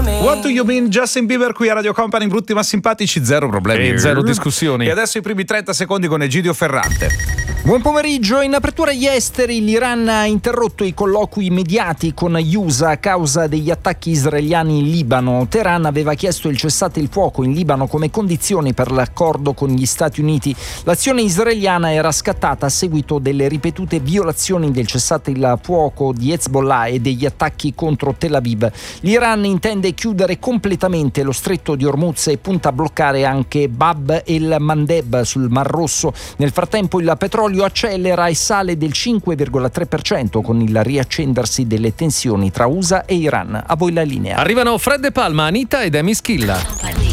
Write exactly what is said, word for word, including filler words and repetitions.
What do you mean? Justin Bieber qui a Radio Company, brutti ma simpatici, zero problemi e zero discussioni. E adesso i primi trenta secondi con Egidio Ferrante. Buon pomeriggio. In apertura agli esteri, l'Iran ha interrotto i colloqui immediati con gli U S A a causa degli attacchi israeliani in Libano. Teheran aveva chiesto il cessate il fuoco in Libano come condizione per l'accordo con gli Stati Uniti. L'azione israeliana era scattata a seguito delle ripetute violazioni del cessate il fuoco di Hezbollah e degli attacchi contro Tel Aviv. L'Iran intende chiudere completamente lo stretto di Hormuz e punta a bloccare anche Bab el Mandeb sul Mar Rosso. Nel frattempo il petrolio accelera e sale del cinque virgola tre per cento con il riaccendersi delle tensioni tra U S A e Iran. A voi la linea. Arrivano Fred De Palma, Anita ed Emi Schilla.